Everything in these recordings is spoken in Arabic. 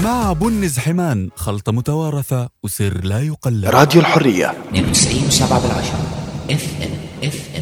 مع بنز حمان، خلطة متوارثة وسر لا يقلد. راديو الحرية 92.7 FM.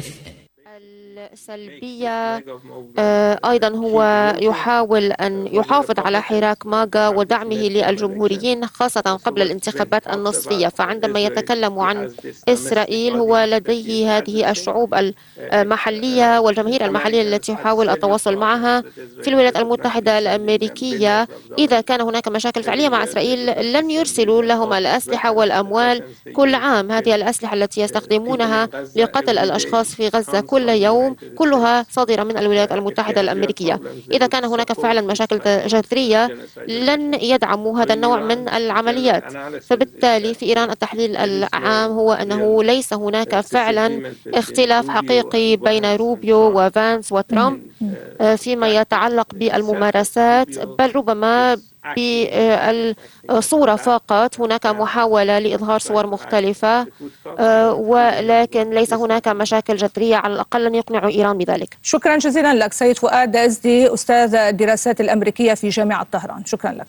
السلبية أيضا هو يحاول أن يحافظ على حراك ماغا ودعمه للجمهوريين خاصة قبل الانتخابات النصفية. فعندما يتكلم عن إسرائيل هو لديه هذه الشعوب المحلية والجماهير المحلية التي يحاول التواصل معها. في الولايات المتحدة الأمريكية إذا كان هناك مشاكل فعلية مع إسرائيل لن يرسلوا لهم الأسلحة والأموال كل عام. هذه الأسلحة التي يستخدمونها لقتل الأشخاص في غزة كل يوم كلها صادرة من الولايات المتحدة الأمريكية. إذا كان هناك فعلا مشاكل جذرية لن يدعموا هذا النوع من العمليات. فبالتالي في إيران التحليل العام هو أنه ليس هناك فعلا اختلاف حقيقي بين روبيو وفانس وترامب فيما يتعلق بالممارسات، بل ربما بالصورة فقط. هناك محاولة لإظهار صور مختلفة ولكن ليس هناك مشاكل جذرية على الأقل لن يقنعوا إيران بذلك. شكرا جزيلا لك سيد فؤاد أزدي، أستاذ الدراسات الأمريكية في جامعة طهران. شكرا لك.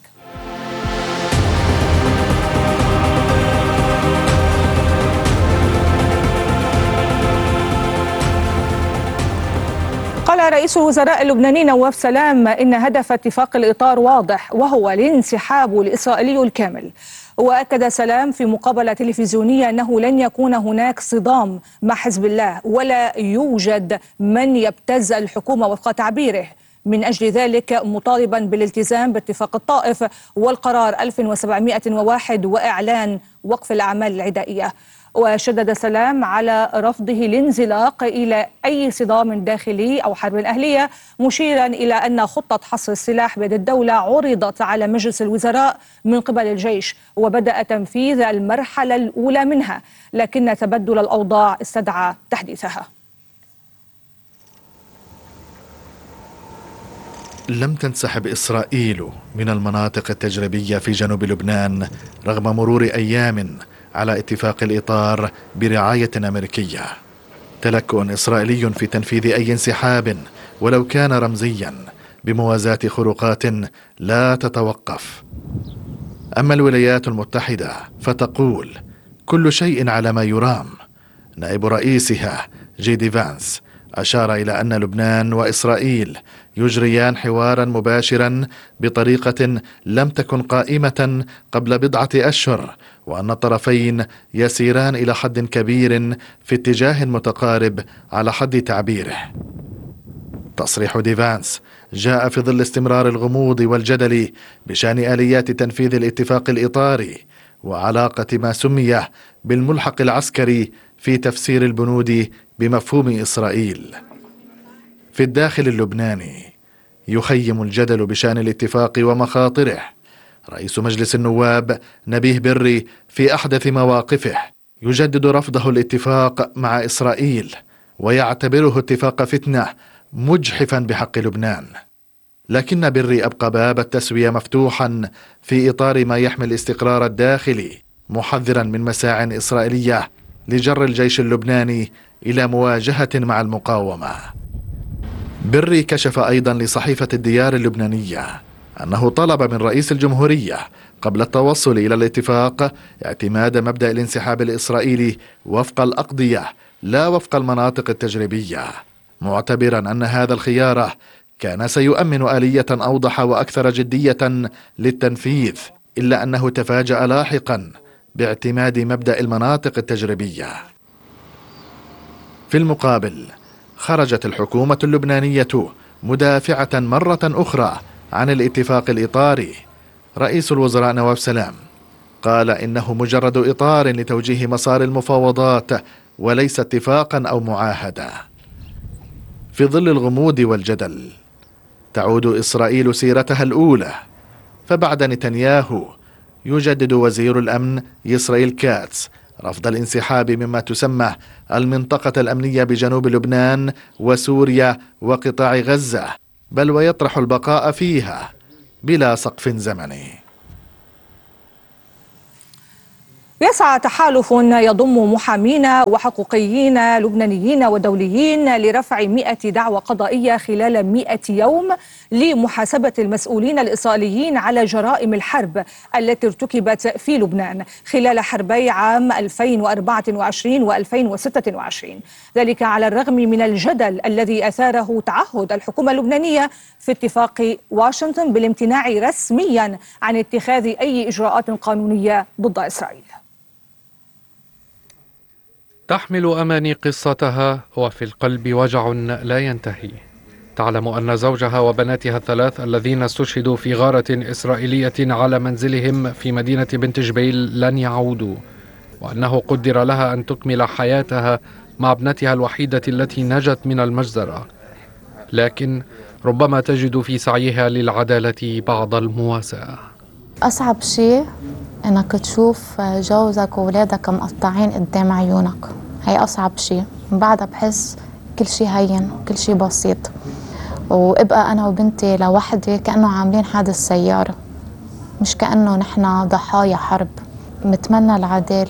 قال رئيس الوزراء اللبناني نواف سلام إن هدف اتفاق الإطار واضح وهو الانسحاب الإسرائيلي الكامل. وأكد سلام في مقابلة تلفزيونية أنه لن يكون هناك صدام مع حزب الله ولا يوجد من يبتز الحكومة وفق تعبيره. من أجل ذلك مطالبا بالالتزام باتفاق الطائف والقرار 1701 وإعلان وقف الأعمال العدائية. وشدد سلام على رفضه الانزلاق إلى أي صدام داخلي أو حرب أهلية، مشيرا إلى أن خطة حصر السلاح بيد الدولة عرضت على مجلس الوزراء من قبل الجيش وبدأ تنفيذ المرحلة الأولى منها، لكن تبدل الأوضاع استدعى تحديثها. لم تنسحب إسرائيل من المناطق التجريبية في جنوب لبنان رغم مرور أيام على اتفاق الإطار برعاية أمريكية. تلكؤ إسرائيلي في تنفيذ أي انسحاب ولو كان رمزيا بموازاة خروقات لا تتوقف. أما الولايات المتحدة فتقول كل شيء على ما يرام. نائب رئيسها جيدي فانس أشار إلى أن لبنان وإسرائيل يجريان حوارا مباشرا بطريقة لم تكن قائمة قبل بضعة أشهر، وأن الطرفين يسيران إلى حد كبير في اتجاه متقارب على حد تعبيره. تصريح ديفانس جاء في ظل استمرار الغموض والجدل بشأن آليات تنفيذ الاتفاق الإطاري وعلاقة ما سمي بالملحق العسكري في تفسير البنود بمفهوم إسرائيل. في الداخل اللبناني يخيم الجدل بشأن الاتفاق ومخاطره. رئيس مجلس النواب نبيه بري في أحدث مواقفه يجدد رفضه الاتفاق مع إسرائيل ويعتبره اتفاق فتنة مجحفا بحق لبنان. لكن بري أبقى باب التسوية مفتوحا في إطار ما يحمي الاستقرار الداخلي، محذرا من مساع إسرائيلية لجر الجيش اللبناني إلى مواجهة مع المقاومة. بري كشف أيضا لصحيفة الديار اللبنانية أنه طلب من رئيس الجمهورية قبل التوصل إلى الاتفاق اعتماد مبدأ الانسحاب الإسرائيلي وفق الأقضية لا وفق المناطق التجريبية، معتبرا أن هذا الخيار كان سيؤمن آلية أوضح وأكثر جدية للتنفيذ، إلا أنه تفاجأ لاحقا باعتماد مبدأ المناطق التجريبية. في المقابل خرجت الحكومة اللبنانية مدافعة مرة أخرى عن الاتفاق الإطاري. رئيس الوزراء نواف سلام قال إنه مجرد إطار لتوجيه مسار المفاوضات وليس اتفاقا أو معاهدة. في ظل الغموض والجدل تعود إسرائيل سيرتها الأولى، فبعد نتنياهو يجدد وزير الأمن إسرائيل كاتس رفض الانسحاب مما تسمى المنطقة الأمنية بجنوب لبنان وسوريا وقطاع غزة، بل ويطرح البقاء فيها بلا سقف زمني. يسعى تحالف يضم محامين وحقوقيين لبنانيين ودوليين لرفع 100 دعوى قضائية خلال 100 يوم لمحاسبة المسؤولين الإسرائيليين على جرائم الحرب التي ارتكبت في لبنان خلال حربي عام 2024 و2026. ذلك على الرغم من الجدل الذي أثاره تعهد الحكومة اللبنانية في اتفاق واشنطن بالامتناع رسميا عن اتخاذ أي إجراءات قانونية ضد إسرائيل. تحمل أماني قصتها وفي القلب وجع لا ينتهي. تعلم أن زوجها وبناتها الثلاث الذين استشهدوا في غارة إسرائيلية على منزلهم في مدينة بنت جبيل لن يعودوا، وأنه قدر لها أن تكمل حياتها مع ابنتها الوحيدة التي نجت من المجزرة، لكن ربما تجد في سعيها للعدالة بعض المواساة. أصعب شيء إنك تشوف جوزك وولادك مقطعين قدام عيونك، هي أصعب شيء. من بعدها بحس كل شيء هين وكل شيء بسيط، وابقى أنا وبنتي لوحدي كأنه عاملين حادث سيارة، مش كأنه نحن ضحايا حرب. متمنى العدالة،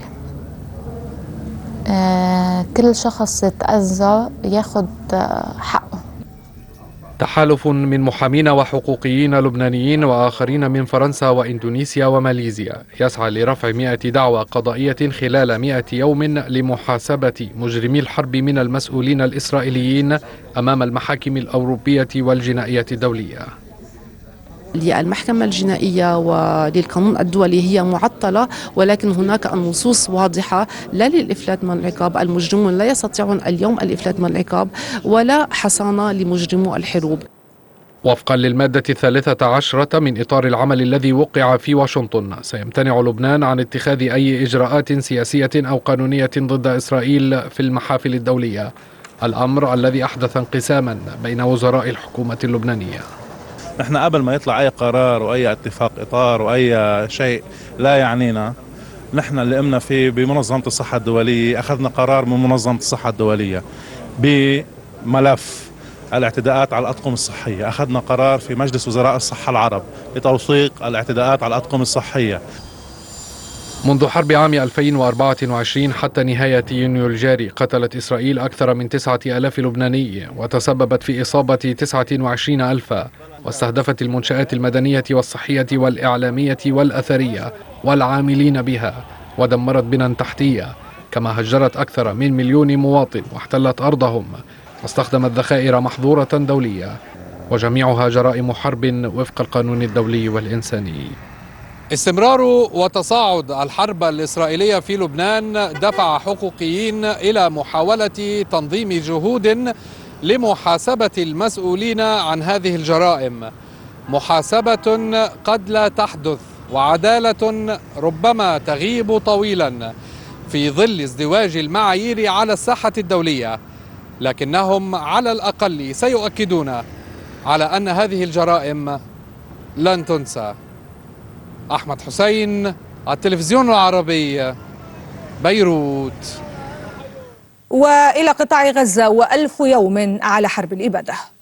كل شخص تأذى ياخد حقه. تحالف من محامين وحقوقيين لبنانيين وآخرين من فرنسا وإندونيسيا وماليزيا يسعى لرفع 100 دعوى قضائية خلال 100 يوم لمحاسبة مجرمي الحرب من المسؤولين الإسرائيليين أمام المحاكم الأوروبية والجنائية الدولية. المحكمة الجنائية وللقانون الدولي هي معطلة، ولكن هناك النصوص واضحة لا للإفلات من العقاب. المجرمون لا يستطيعون اليوم الإفلات من العقاب ولا حصانة لمجرمو الحروب. وفقا للمادة 13 من إطار العمل الذي وقع في واشنطن، سيمتنع لبنان عن اتخاذ أي إجراءات سياسية أو قانونية ضد إسرائيل في المحافل الدولية، الأمر الذي أحدث انقساما بين وزراء الحكومة اللبنانية. نحن قبل ما يطلع أي قرار وأي اتفاق إطار وأي شيء لا يعنينا، نحن اللي قمنا فيه بمنظمة الصحة الدولية، أخذنا قرار من منظمة الصحة الدولية بملف الاعتداءات على الأطقم الصحية، أخذنا قرار في مجلس وزراء الصحة العرب لتوثيق الاعتداءات على الأطقم الصحية. منذ حرب عام 2024 حتى نهاية يونيو الجاري قتلت إسرائيل أكثر من 9,000 لبناني وتسببت في إصابة 29,000، واستهدفت المنشآت المدنية والصحية والإعلامية والأثرية والعاملين بها، ودمرت بنى تحتية، كما هجرت أكثر من 1,000,000 مواطن واحتلت أرضهم، واستخدمت ذخائر محظورة دولية، وجميعها جرائم حرب وفق القانون الدولي والإنساني. استمرار وتصاعد الحرب الإسرائيلية في لبنان دفع حقوقيين إلى محاولة تنظيم جهود لمحاسبة المسؤولين عن هذه الجرائم، محاسبة قد لا تحدث وعدالة ربما تغيب طويلا في ظل ازدواج المعايير على الساحة الدولية، لكنهم على الأقل سيؤكدون على أن هذه الجرائم لن تنسى. أحمد حسين، التلفزيون العربي، بيروت. وإلى قطاع غزة و1000 يوم على حرب الإبادة.